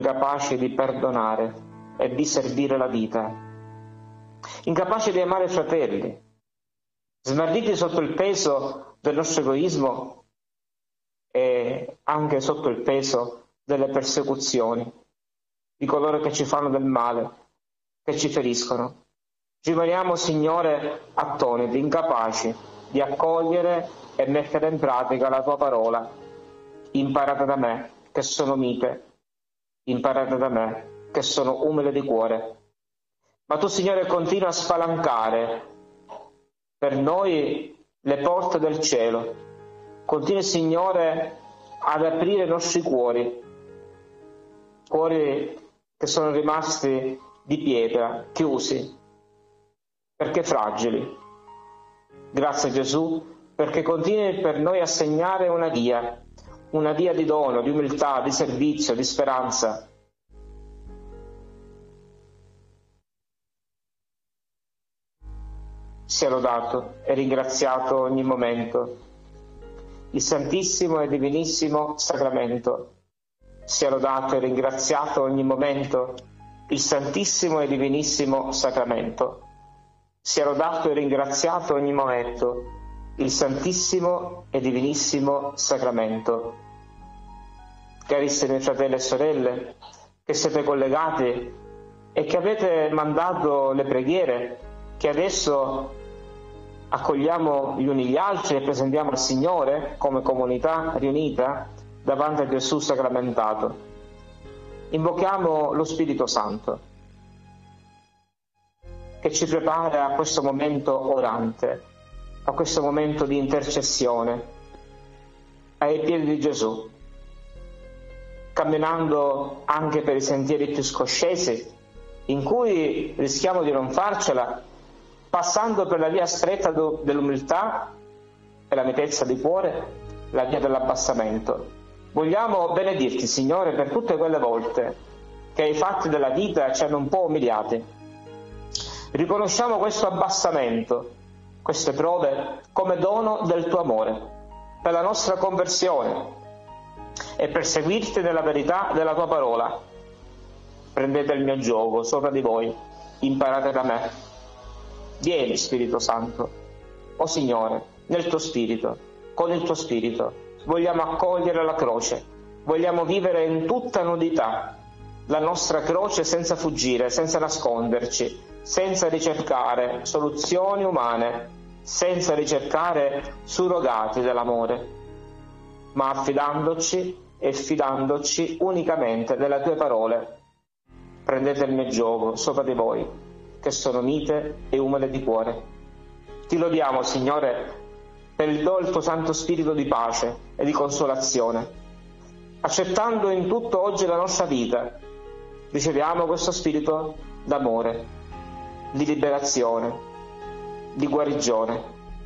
incapaci di perdonare e di servire la vita, incapaci di amare i fratelli, smarriti sotto il peso del nostro egoismo e anche sotto il peso delle persecuzioni, di coloro che ci fanno del male, che ci feriscono. Rimaniamo, Signore, attoniti, incapaci di accogliere e mettere in pratica la Tua parola. Imparate da me, che sono mite, imparate da me, che sono umile di cuore. Ma Tu, Signore, continua a spalancare per noi le porte del cielo. Continua, Signore, ad aprire i nostri cuori che sono rimasti di pietra, chiusi, perché fragili. Grazie Gesù, perché continui per noi a segnare una via di dono, di umiltà, di servizio, di speranza. Sia lodato e ringraziato ogni momento il Santissimo e Divinissimo Sacramento. Sia lodato e ringraziato ogni momento il Santissimo e Divinissimo Sacramento. Sia lodato e ringraziato ogni momento il Santissimo e Divinissimo Sacramento. Carissimi fratelli e sorelle, che siete collegati e che avete mandato le preghiere, che adesso accogliamo gli uni gli altri e presentiamo al Signore come comunità riunita davanti a Gesù sacramentato. Invochiamo lo Spirito Santo, che ci prepara a questo momento orante, a questo momento di intercessione, ai piedi di Gesù, camminando anche per i sentieri più scoscesi, in cui rischiamo di non farcela, passando per la via stretta dell'umiltà e la mitezza di cuore, la via dell'abbassamento. Vogliamo benedirti, Signore, per tutte quelle volte che i fatti della vita ci hanno un po' umiliati. Riconosciamo questo abbassamento, queste prove, come dono del Tuo amore, per la nostra conversione e per seguirti nella verità della Tua parola. Prendete il mio giogo sopra di voi, imparate da me. Vieni, Spirito Santo. O Signore, nel Tuo Spirito, con il Tuo Spirito, vogliamo accogliere la croce, vogliamo vivere in tutta nudità la nostra croce senza fuggire, senza nasconderci, senza ricercare soluzioni umane, senza ricercare surrogati dell'amore, ma affidandoci e fidandoci unicamente delle Tue parole. Prendete il mio giogo sopra di voi, che sono mite e umile di cuore. Ti lodiamo, Signore, per il dono del Tuo Santo Spirito di pace e di consolazione. Accettando in tutto oggi la nostra vita, riceviamo questo spirito d'amore, di liberazione, di guarigione.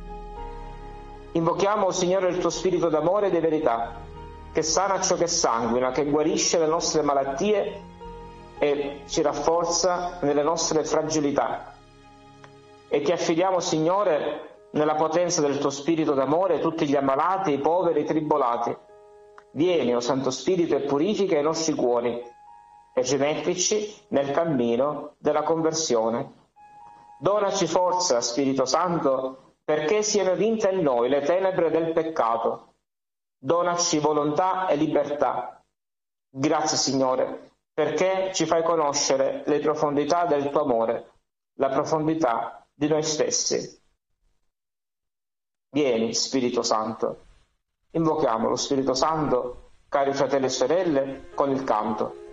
Invochiamo, Signore, il Tuo spirito d'amore e di verità, che sana ciò che sanguina, che guarisce le nostre malattie e ci rafforza nelle nostre fragilità, e che affidiamo, Signore, nella potenza del Tuo Spirito d'amore tutti gli ammalati, i poveri, i tribolati. Vieni, o Santo Spirito, e purifica i nostri cuori e rimettici nel cammino della conversione. Donaci forza, Spirito Santo, perché siano vinte in noi le tenebre del peccato. Donaci volontà e libertà. Grazie, Signore, perché ci fai conoscere le profondità del Tuo amore, la profondità di noi stessi. Vieni, Spirito Santo. Invochiamo lo Spirito Santo, cari fratelli e sorelle, con il canto.